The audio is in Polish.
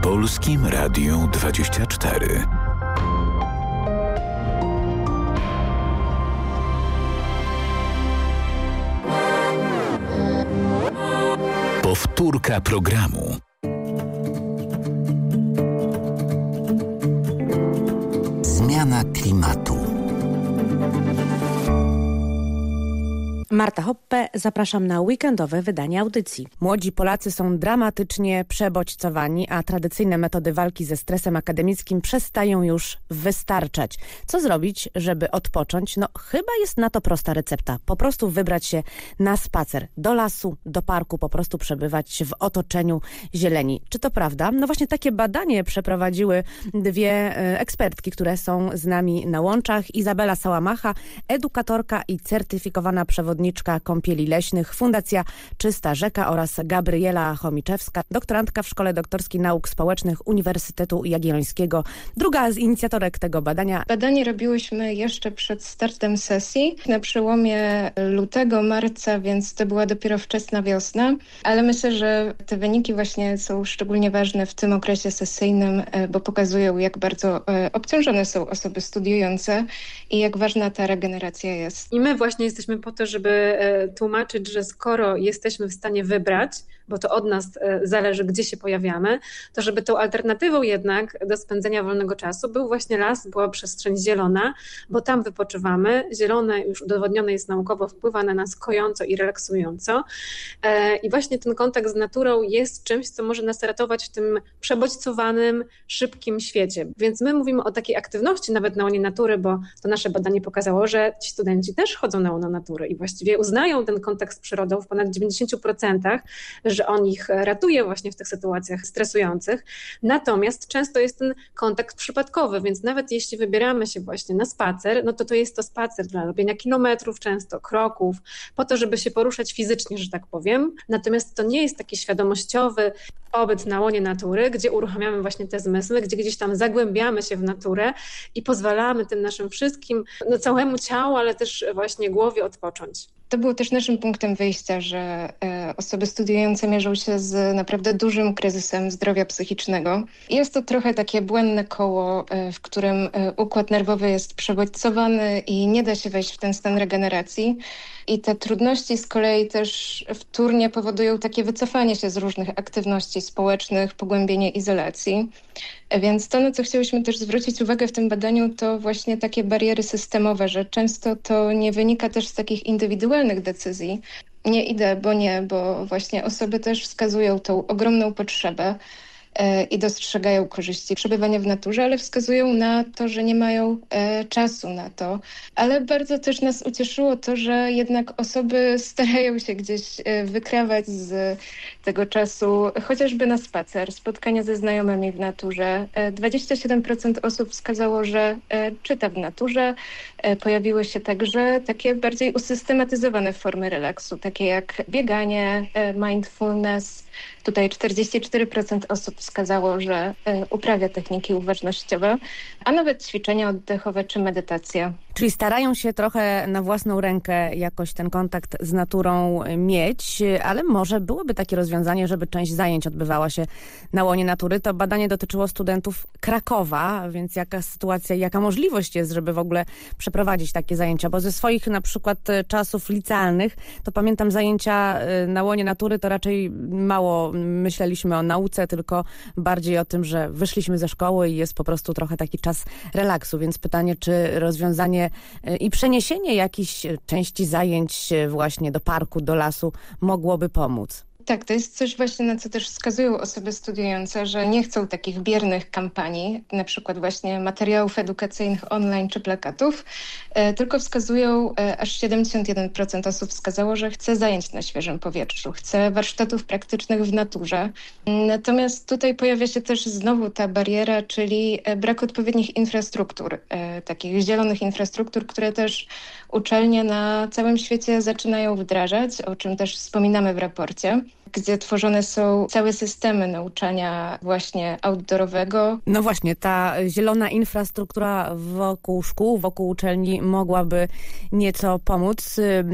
Polskim Radiu 24. Powtórka programu. Zmiana klimatu. Marta Hoppe, zapraszam na weekendowe wydanie audycji. Młodzi Polacy są dramatycznie przebodźcowani, a tradycyjne metody walki ze stresem akademickim przestają już wystarczać. Co zrobić, żeby odpocząć? No chyba jest na to prosta recepta. Po prostu wybrać się na spacer, do lasu, do parku, po prostu przebywać w otoczeniu zieleni. Czy to prawda? No właśnie takie badanie przeprowadziły dwie ekspertki, które są z nami na łączach. Izabela Sałamacha, edukatorka i certyfikowana przewodniczka kąpieli leśnych, Fundacja Czysta Rzeka, oraz Gabriela Chomiczewska, doktorantka w Szkole Doktorskiej Nauk Społecznych Uniwersytetu Jagiellońskiego. Druga z inicjatorek tego badania. Badanie robiłyśmy jeszcze przed startem sesji, na przełomie lutego, marca, więc to była dopiero wczesna wiosna, ale myślę, że te wyniki właśnie są szczególnie ważne w tym okresie sesyjnym, bo pokazują, jak bardzo obciążone są osoby studiujące i jak ważna ta regeneracja jest. I my właśnie jesteśmy po to, żeby tłumaczyć, że skoro jesteśmy w stanie wybrać, bo to od nas zależy, gdzie się pojawiamy, to żeby tą alternatywą jednak do spędzenia wolnego czasu był właśnie las, była przestrzeń zielona, bo tam wypoczywamy. Zielone, już udowodnione jest naukowo, wpływa na nas kojąco i relaksująco. I właśnie ten kontakt z naturą jest czymś, co może nas ratować w tym przebodźcowanym, szybkim świecie. Więc my mówimy o takiej aktywności nawet na łonie natury, bo to nasze badanie pokazało, że ci studenci też chodzą na łono natury i właściwie uznają ten kontakt z przyrodą w ponad 90%, że on ich ratuje właśnie w tych sytuacjach stresujących. Natomiast często jest ten kontakt przypadkowy, więc nawet jeśli wybieramy się właśnie na spacer, no to jest to spacer dla robienia kilometrów, często kroków, po to, żeby się poruszać fizycznie, że tak powiem. Natomiast to nie jest taki świadomościowy pobyt na łonie natury, gdzie uruchamiamy właśnie te zmysły, gdzie gdzieś tam zagłębiamy się w naturę i pozwalamy tym naszym wszystkim, całemu ciału, ale też właśnie głowie odpocząć. To było też naszym punktem wyjścia, że osoby studiujące mierzą się z naprawdę dużym kryzysem zdrowia psychicznego. Jest to trochę takie błędne koło, w którym układ nerwowy jest przebodźcowany i nie da się wejść w ten stan regeneracji. I te trudności z kolei też wtórnie powodują takie wycofanie się z różnych aktywności społecznych, pogłębienie izolacji. Więc to, na co chciałyśmy też zwrócić uwagę w tym badaniu, to właśnie takie bariery systemowe, że często to nie wynika też z takich indywidualnych decyzji. Nie idę, bo właśnie osoby też wskazują tą ogromną potrzebę i dostrzegają korzyści przebywania w naturze, ale wskazują na to, że nie mają czasu na to. Ale bardzo też nas ucieszyło to, że jednak osoby starają się gdzieś wykrawać z tego czasu chociażby na spacer, spotkania ze znajomymi w naturze. 27% osób wskazało, że czyta w naturze. Pojawiły się także takie bardziej usystematyzowane formy relaksu, takie jak bieganie, mindfulness. Tutaj 44% osób wskazało, że uprawia techniki uważnościowe, a nawet ćwiczenia oddechowe czy medytacja. Czyli starają się trochę na własną rękę jakoś ten kontakt z naturą mieć, ale może byłoby takie rozwiązanie, żeby część zajęć odbywała się na łonie natury. To badanie dotyczyło studentów Krakowa, więc jaka sytuacja i jaka możliwość jest, żeby w ogóle przeprowadzić takie zajęcia? Bo ze swoich na przykład czasów licealnych, to pamiętam zajęcia na łonie natury, to raczej mało myśleliśmy o nauce, tylko bardziej o tym, że wyszliśmy ze szkoły i jest po prostu trochę taki czas relaksu. Więc pytanie, czy rozwiązanie i przeniesienie jakichś części zajęć właśnie do parku, do lasu mogłoby pomóc? Tak, to jest coś właśnie, na co też wskazują osoby studiujące, że nie chcą takich biernych kampanii, na przykład właśnie materiałów edukacyjnych online czy plakatów, tylko wskazują, aż 71% osób wskazało, że chce zajęć na świeżym powietrzu, chce warsztatów praktycznych w naturze. Natomiast tutaj pojawia się też znowu ta bariera, czyli brak odpowiednich infrastruktur, takich zielonych infrastruktur, które też uczelnie na całym świecie zaczynają wdrażać, o czym też wspominamy w raporcie, gdzie tworzone są całe systemy nauczania właśnie outdoorowego. No właśnie, ta zielona infrastruktura wokół szkół, wokół uczelni mogłaby nieco pomóc.